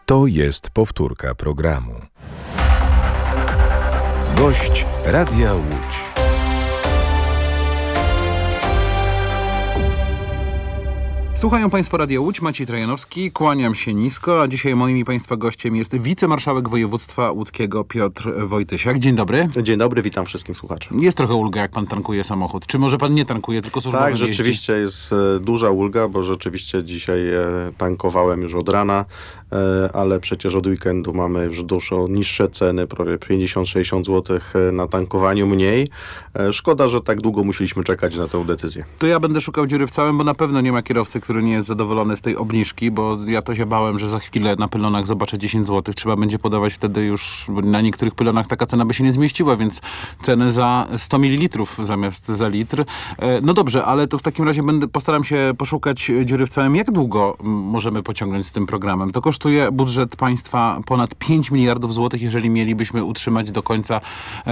To jest powtórka programu. Gość Radia Łódź. Słuchają Państwo Radia Łódź, Maciej Trajanowski, kłaniam się nisko, a dzisiaj moim i Państwa gościem jest wicemarszałek województwa łódzkiego Piotr Wojtysiak. Dzień dobry. Dzień dobry, witam wszystkim słuchaczy. Jest trochę ulga, jak Pan tankuje samochód. Czy może Pan nie tankuje, tylko służbowo Tak, rzeczywiście jest duża ulga, bo rzeczywiście dzisiaj tankowałem już od rana, ale przecież od weekendu mamy już dużo niższe ceny, prawie 50-60 zł na tankowaniu mniej. Szkoda, że tak długo musieliśmy czekać na tę decyzję. To ja będę szukał dziury w całym, bo na pewno nie ma kierowcy, który nie jest zadowolony z tej obniżki, bo ja to się bałem, że za chwilę na pylonach zobaczę 10 zł. Trzeba będzie podawać wtedy już, bo na niektórych pylonach taka cena by się nie zmieściła, więc ceny za 100 ml zamiast za litr. No dobrze, ale to w takim razie postaram się poszukać dziury w całym. Jak długo możemy pociągnąć z tym programem? To kosztuje budżet państwa ponad 5 miliardów złotych, jeżeli mielibyśmy utrzymać do końca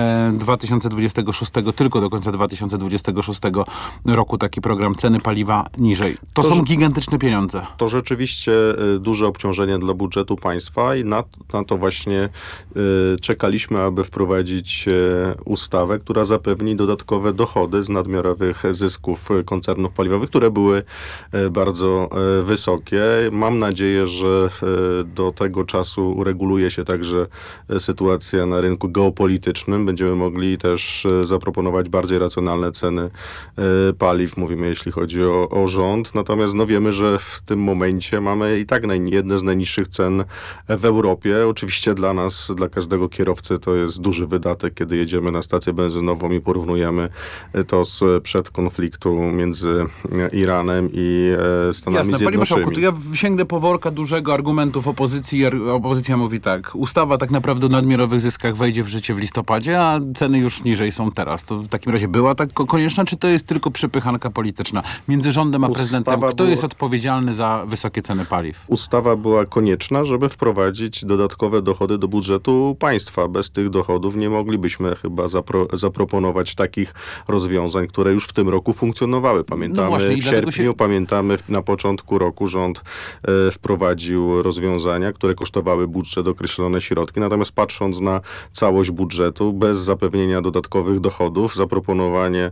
2026, tylko do końca 2026 roku taki program ceny paliwa niżej. To są gigantyczne pieniądze. To rzeczywiście duże obciążenie dla budżetu państwa i na to właśnie czekaliśmy, aby wprowadzić ustawę, która zapewni dodatkowe dochody z nadmiarowych zysków koncernów paliwowych, które były bardzo wysokie. Mam nadzieję, że do tego czasu ureguluje się także sytuacja na rynku geopolitycznym. Będziemy mogli też zaproponować bardziej racjonalne ceny paliw, mówimy jeśli chodzi o rząd. Natomiast wiemy, że w tym momencie mamy i tak jedne z najniższych cen w Europie. Oczywiście dla nas, dla każdego kierowcy to jest duży wydatek, kiedy jedziemy na stację benzynową i porównujemy to sprzed konfliktu między Iranem i Stanami Zjednoczonymi. Panie marszałku, to ja sięgnę po worka dużego argumentów opozycji. Opozycja mówi tak, ustawa tak naprawdę o nadmiarowych zyskach wejdzie w życie w listopadzie, a ceny już niżej są teraz. To w takim razie była tak konieczna, czy to jest tylko przepychanka polityczna między rządem a prezydentem? Kto jest odpowiedzialny za wysokie ceny paliw? Ustawa była konieczna, żeby wprowadzić dodatkowe dochody do budżetu państwa. Bez tych dochodów nie moglibyśmy chyba zaproponować takich rozwiązań, które już w tym roku funkcjonowały. Pamiętamy w sierpniu, pamiętamy na początku roku rząd wprowadził rozwiązania, które kosztowały budżet określone środki. Natomiast patrząc na całość budżetu, bez zapewnienia dodatkowych dochodów, zaproponowanie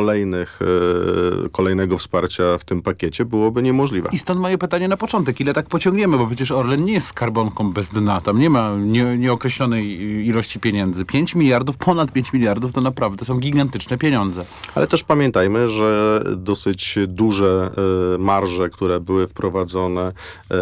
kolejnego wsparcia w tym pakiecie byłoby niemożliwe. I stąd moje pytanie na początek. Ile tak pociągniemy? Bo przecież Orlen nie jest skarbonką bez dna. Tam nie ma nieokreślonej ilości pieniędzy. 5 miliardów, ponad 5 miliardów to naprawdę są gigantyczne pieniądze. Ale też pamiętajmy, że dosyć duże marże, które były wprowadzone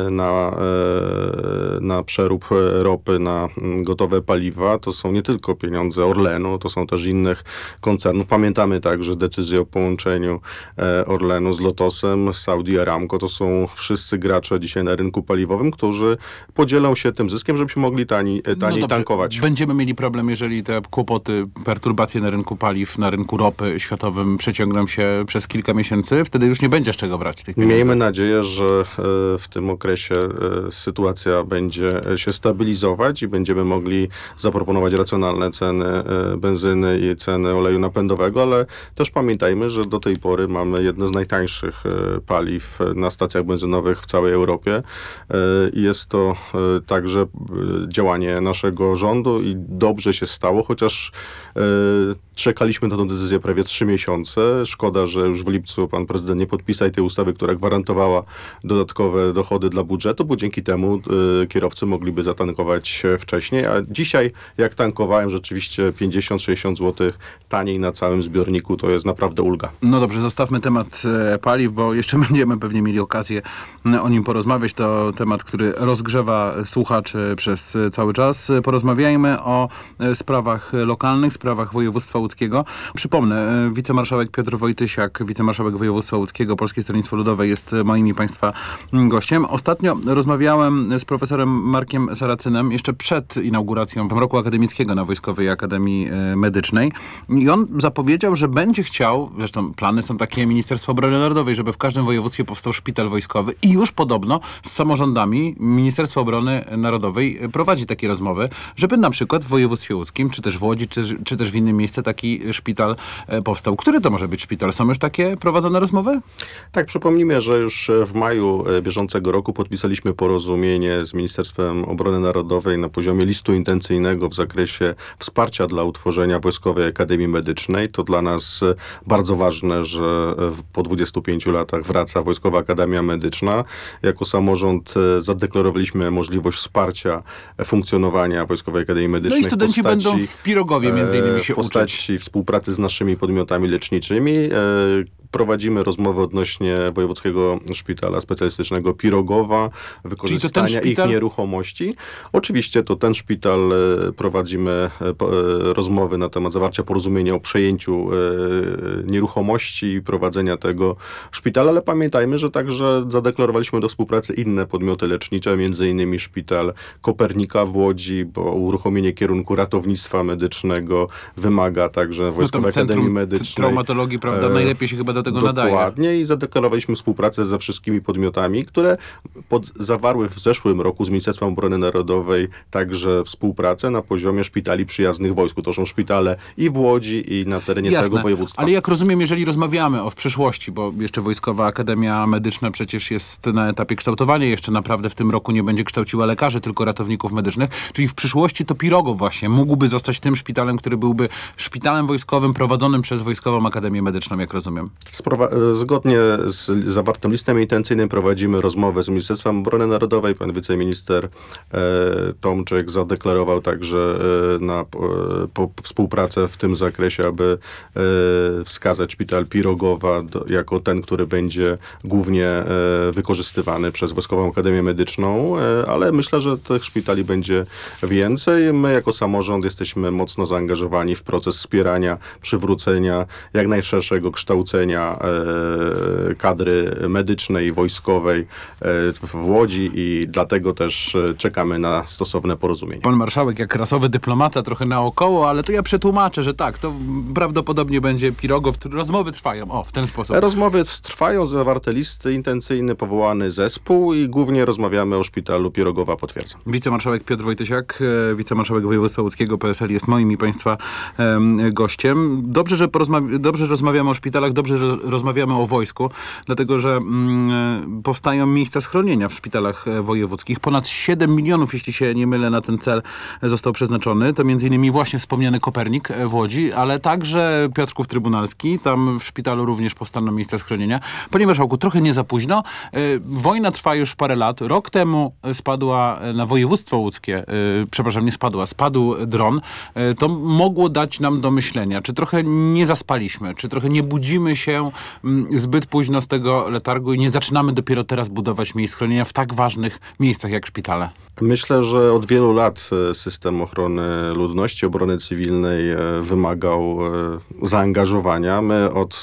na przerób ropy, na gotowe paliwa, to są nie tylko pieniądze Orlenu, to są też innych koncernów. Pamiętamy także decyzję o połączeniu Orlenu z Lotosem, Saudi Aramco. To są wszyscy gracze dzisiaj na rynku paliwowym, którzy podzielą się tym zyskiem, żebyśmy mogli taniej tankować. Będziemy mieli problem, jeżeli te kłopoty, perturbacje na rynku paliw, na rynku ropy światowym przeciągną się przez kilka miesięcy. Wtedy już nie będzie z czego brać tych pieniędzy. Miejmy nadzieję, że w tym okresie sytuacja będzie się stabilizować i będziemy mogli zaproponować racjonalne ceny benzyny i ceny oleju napędowego, ale też pamiętajmy, że do tej pory mamy jedne z najtańszych paliw na stacjach benzynowych w całej Europie. Jest to także działanie naszego rządu i dobrze się stało, chociaż czekaliśmy na tę decyzję prawie 3 miesiące. Szkoda, że już w lipcu pan prezydent nie podpisał tej ustawy, która gwarantowała dodatkowe dochody dla budżetu, bo dzięki temu kierowcy mogliby zatankować wcześniej. A dzisiaj, jak tankowałem, rzeczywiście 50-60 zł taniej na całym zbiorniku, to jest naprawdę ulga. No dobrze, zostawmy temat paliw, bo jeszcze będziemy pewnie mieli okazję o nim porozmawiać. To temat, który rozgrzewa słuchaczy przez cały czas. Porozmawiajmy o sprawach lokalnych, sprawach województwa łódzkiego. Przypomnę, wicemarszałek Piotr Wojtysiak, wicemarszałek województwa łódzkiego, Polskie Stronnictwo Ludowe jest moim i państwa gościem. Ostatnio rozmawiałem z profesorem Markiem Saracynem jeszcze przed inauguracją roku akademickiego na Wojskowej Akademii Medycznej i on zapowiedział, że będzie chciał, zresztą plany są takie Ministerstwa Obrony Narodowej, żeby w każdym województwie powstał szpital wojskowy i już podobno z samorządami Ministerstwo Obrony Narodowej prowadzi takie rozmowy, żeby na przykład w województwie łódzkim, czy też w Łodzi, czy też w innym miejscu taki szpital powstał. Który to może być szpital? Są już takie prowadzone rozmowy? Tak, przypomnijmy, że już w maju bieżącego roku podpisaliśmy porozumienie z Ministerstwem Obrony Narodowej na poziomie listu intencyjnego w zakresie wsparcia dla utworzenia Wojskowej Akademii Medycznej. To dla nas bardzo ważne, że po 25 latach wraca Wojskowa Akademia Medyczna. Jako samorząd zadeklarowaliśmy możliwość wsparcia funkcjonowania Wojskowej Akademii Medycznej. No i studenci będą w Pirogowie między innymi się w postaci współpracy z naszymi podmiotami leczniczymi. Prowadzimy rozmowy odnośnie Wojewódzkiego Szpitala Specjalistycznego Pirogowa, wykorzystania ich nieruchomości. Oczywiście to ten szpital, prowadzimy rozmowy na temat zawarcia porozumienia o przejęciu nieruchomości i prowadzenia tego szpitala, ale pamiętajmy, że także zadeklarowaliśmy do współpracy inne podmioty lecznicze, między innymi Szpital Kopernika w Łodzi, bo uruchomienie kierunku ratownictwa medycznego wymaga także Wojskowej Akademii Medycznej. Traumatologii, prawda, najlepiej się chyba do tego nadaje. Dokładnie i zadeklarowaliśmy współpracę ze wszystkimi podmiotami, które zawarły w zeszłym roku z Ministerstwem Obrony Narodowej także współpracę na poziomie szpitali przyjaznych wojsku. To są szpitale i w Łodzi, i na terenie całego województwa. Ale jak rozumiem, jeżeli rozmawiamy o w przyszłości, bo jeszcze Wojskowa Akademia Medyczna przecież jest na etapie kształtowania, jeszcze naprawdę w tym roku nie będzie kształciła lekarzy, tylko ratowników medycznych, czyli w przyszłości to Pirogow właśnie mógłby zostać tym szpitalem, który byłby szpitalem wojskowym prowadzonym przez Wojskową Akademię Medyczną, jak rozumiem. Zgodnie z zawartym listem intencyjnym prowadzimy rozmowę z Ministerstwem Obrony Narodowej. Pan wiceminister Tomczyk zadeklarował także współpracę w tym zakresie, aby wskazać szpital Pirogowa jako ten, który będzie głównie wykorzystywany przez Wojskową Akademię Medyczną, ale myślę, że tych szpitali będzie więcej. My jako samorząd jesteśmy mocno zaangażowani w proces wspierania, przywrócenia jak najszerszego kształcenia kadry medycznej i wojskowej w Łodzi i dlatego też czekamy na stosowne porozumienie. Pan marszałek jak rasowy dyplomata trochę naokoło, ale to ja przetłumaczę, że tak, to prawdopodobnie będzie Pirogow. Rozmowy trwają, w ten sposób. Rozmowy trwają, zawarte listy intencyjne, powołany zespół i głównie rozmawiamy o szpitalu Pirogowa, potwierdzam. Wicemarszałek Piotr Wojtysiak, wicemarszałek województwa łódzkiego, PSL jest moim i państwa gościem. Dobrze, że rozmawiamy o szpitalach, dobrze, że rozmawiamy o wojsku, dlatego, że powstają miejsca schronienia w szpitalach wojewódzkich. Ponad 7 milionów, jeśli się nie mylę, na ten cel został przeznaczony. To między innymi właśnie wspomniany Kopernik w Łodzi, ale także Piotrków Trybunalski. Tam w szpitalu również powstaną miejsca schronienia. Panie marszałku, trochę nie za późno. Wojna trwa już parę lat. Rok temu spadła na województwo łódzkie, spadł dron. To mogło dać nam do myślenia. Czy trochę nie zaspaliśmy? Czy trochę nie budzimy się zbyt późno z tego letargu i nie zaczynamy dopiero teraz budować miejsc schronienia w tak ważnych miejscach jak szpitale? Myślę, że od wielu lat system ochrony ludności, obrony cywilnej wymagał zaangażowania. My od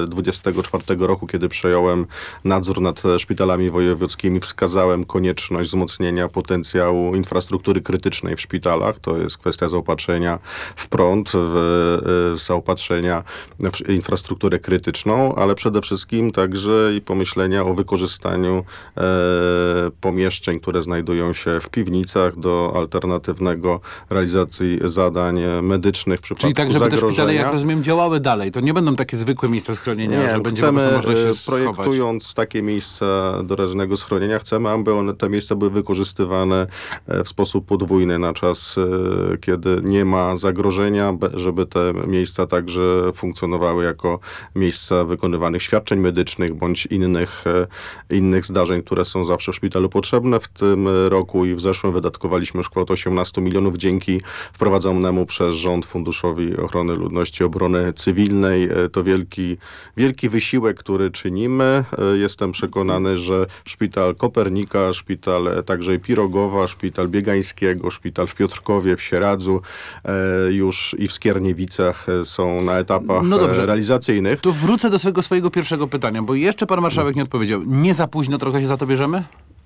24 roku, kiedy przejąłem nadzór nad szpitalami wojewódzkimi, wskazałem konieczność wzmocnienia potencjału infrastruktury krytycznej w szpitalach. To jest kwestia zaopatrzenia w prąd, zaopatrzenia w infrastrukturę krytyczną, ale przede wszystkim także i pomyślenia o wykorzystaniu pomieszczeń, które znajdują się w piwnicach do alternatywnego realizacji zadań medycznych w przypadku Czyli tak, żeby zagrożenia. te szpitale, jak rozumiem, działały dalej. To nie będą takie zwykłe miejsca schronienia, że będzie po prostu można się projektując takie miejsca doraźnego schronienia, chcemy, aby te miejsca były wykorzystywane w sposób podwójny na czas, kiedy nie ma zagrożenia, żeby te miejsca także funkcjonowały jako miejsca wykonywanych świadczeń medycznych bądź innych zdarzeń, które są zawsze w szpitalu potrzebne. W tym roku i w zeszłym wydatkowaliśmy już kwotę 18 milionów dzięki wprowadzonemu przez rząd Funduszowi Ochrony Ludności i Obrony Cywilnej. To wielki wysiłek, który czynimy. Jestem przekonany, że szpital Kopernika, szpital także i Pirogowa, szpital Biegańskiego, szpital w Piotrkowie, w Sieradzu już i w Skierniewicach są na etapach realizacyjnych. To wrócę do swojego pierwszego pytania, bo jeszcze pan marszałek nie odpowiedział. Nie za późno trochę się za to bierzemy?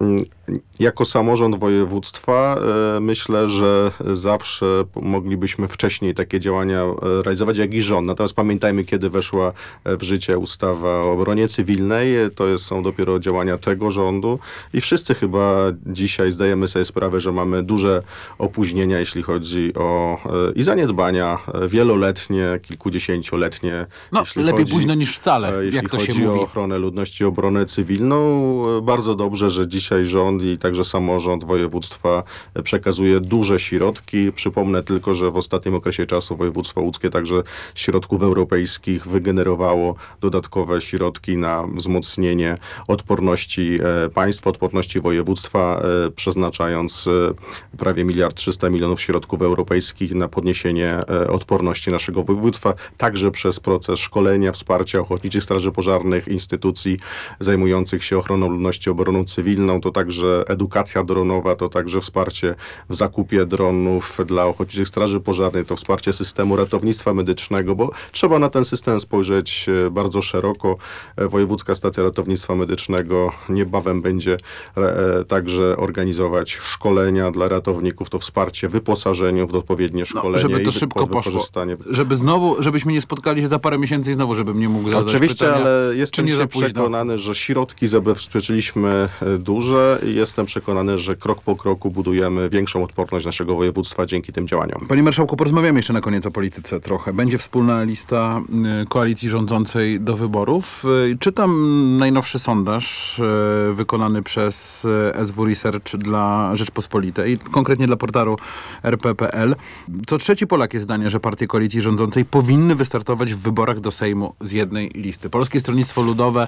Jako samorząd województwa myślę, że zawsze moglibyśmy wcześniej takie działania realizować, jak i rząd. Natomiast pamiętajmy, kiedy weszła w życie ustawa o obronie cywilnej. To są dopiero działania tego rządu i wszyscy chyba dzisiaj zdajemy sobie sprawę, że mamy duże opóźnienia, jeśli chodzi o i zaniedbania wieloletnie, kilkudziesięcioletnie. No, lepiej późno niż wcale, jeśli jak to się chodzi mówi. o ochronę ludności, obronę cywilną. Bardzo dobrze, że dzisiaj rząd i także samorząd województwa przekazuje duże środki. Przypomnę tylko, że w ostatnim okresie czasu województwo łódzkie także środków europejskich wygenerowało dodatkowe środki na wzmocnienie odporności państwa, odporności województwa, przeznaczając prawie 1,3 mld środków europejskich na podniesienie odporności naszego województwa, także przez proces szkolenia, wsparcia ochotniczych straży pożarnych, instytucji zajmujących się ochroną ludności, obroną cywilną, to także edukacja dronowa, to także wsparcie w zakupie dronów dla ochotniczych straży pożarnych, to wsparcie systemu ratownictwa medycznego, bo trzeba na ten system spojrzeć bardzo szeroko. Wojewódzka Stacja Ratownictwa Medycznego niebawem będzie także organizować szkolenia dla ratowników, to wsparcie wyposażeniu w odpowiednie szkolenia. Żeby to i szybko poszło. Żebyśmy nie spotkali się za parę miesięcy i znowu, żebym nie mógł zadać Oczywiście, pytania, ale jestem nie za późno? przekonany, że środki zabezpieczyliśmy duże i jestem przekonany, że krok po kroku budujemy większą odporność naszego województwa dzięki tym działaniom. Panie marszałku, porozmawiamy jeszcze na koniec o polityce trochę. Będzie wspólna lista koalicji rządzącej do wyborów. Czytam najnowszy sondaż wykonany przez SW Research dla Rzeczpospolitej, konkretnie dla portalu rp.pl. Co trzeci Polak jest zdania, że partie koalicji rządzącej powinny wystartować w wyborach do Sejmu z jednej listy. Polskie Stronnictwo Ludowe,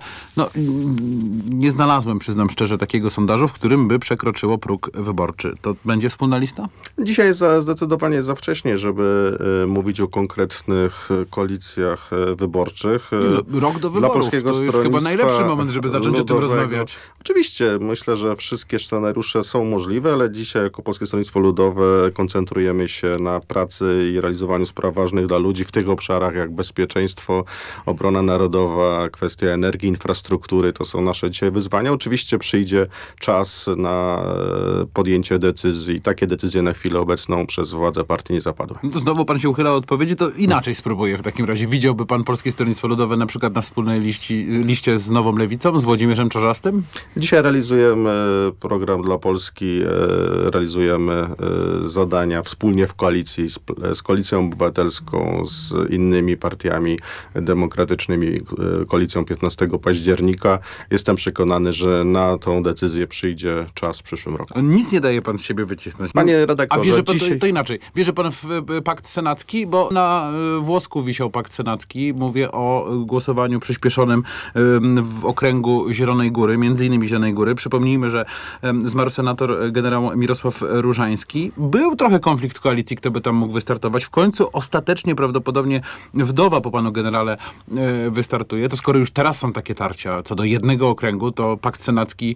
nie znalazłem, przyznam szczerze, takiego sondażu, w którym by przekroczyło próg wyborczy. To będzie wspólna lista? Dzisiaj jest zdecydowanie za wcześnie, żeby mówić o konkretnych koalicjach wyborczych. Rok do wyborów, to jest chyba najlepszy moment, żeby zacząć o tym rozmawiać. Oczywiście, myślę, że wszystkie scenariusze są możliwe, ale dzisiaj jako Polskie Stronnictwo Ludowe koncentrujemy się na pracy i realizowaniu spraw ważnych dla ludzi w tych obszarach jak bezpieczeństwo, obrona narodowa, kwestia energii, infrastruktury. To są nasze dzisiaj wyzwania. Oczywiście przyjdzie czas na podjęcie decyzji. Takie decyzje na chwilę obecną przez władze partii nie zapadły. To znowu pan się uchyla od odpowiedzi, to inaczej spróbuję w takim razie. Widziałby pan Polskie Stronnictwo Ludowe na przykład na wspólnej liście z Nową Lewicą, z Włodzimierzem Czarzastym? Dzisiaj realizujemy program dla Polski, realizujemy zadania wspólnie w koalicji z Koalicją Obywatelską, z innymi partiami demokratycznymi, koalicją 15 października. Jestem przekonany, że na tą decyzję przyjdzie czas w przyszłym roku. Nic nie daje pan z siebie wycisnąć. Panie redaktorze, a wierzy pan, dzisiaj... to inaczej. Wierzy pan w pakt senacki? Bo na włosku wisiał pakt senacki. Mówię o głosowaniu przyspieszonym w okręgu Zielonej Góry, między innymi Zielonej Góry. Przypomnijmy, że zmarł senator generał Mirosław Różański. Był trochę konflikt koalicji, kto by tam mógł wystartować. W końcu ostatecznie prawdopodobnie wdowa po panu generale wystartuje. To skoro już teraz są takie tarcia co do jednego okręgu, to pakt senacki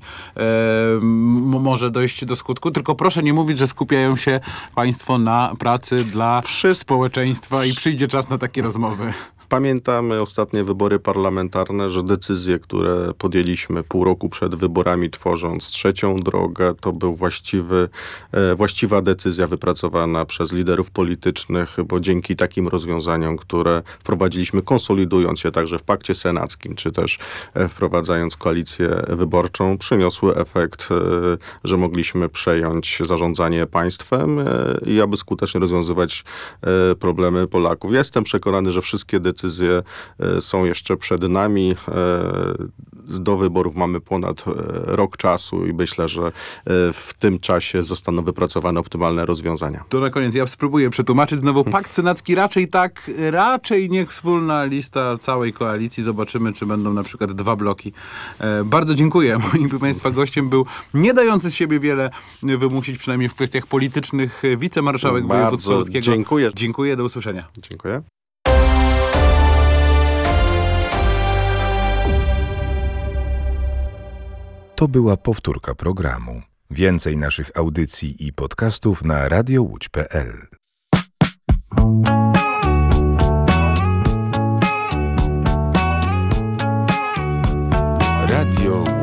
może dojść do skutku. Tylko proszę nie mówić, że skupiają się państwo na pracy dla społeczeństwa i przyjdzie czas na takie rozmowy. Pamiętamy ostatnie wybory parlamentarne, że decyzje, które podjęliśmy pół roku przed wyborami, tworząc trzecią drogę, to był właściwa decyzja wypracowana przez liderów politycznych, bo dzięki takim rozwiązaniom, które wprowadziliśmy, konsolidując się także w pakcie senackim, czy też wprowadzając koalicję wyborczą, przyniosły efekt, że mogliśmy przejąć zarządzanie państwem i aby skutecznie rozwiązywać problemy Polaków. Ja jestem przekonany, że wszystkie decyzje są jeszcze przed nami. Do wyborów mamy ponad rok czasu i myślę, że w tym czasie zostaną wypracowane optymalne rozwiązania. To na koniec ja spróbuję przetłumaczyć znowu. Pakt senacki raczej niech wspólna lista całej koalicji. Zobaczymy, czy będą na przykład 2 bloki. Bardzo dziękuję. Moim państwa gościem był nie dający z siebie wiele wymusić, przynajmniej w kwestiach politycznych, wicemarszałek województwa łódzkiego. Dziękuję. Dziękuję, do usłyszenia. Dziękuję. To była powtórka programu. Więcej naszych audycji i podcastów na radiołódź.pl. Radio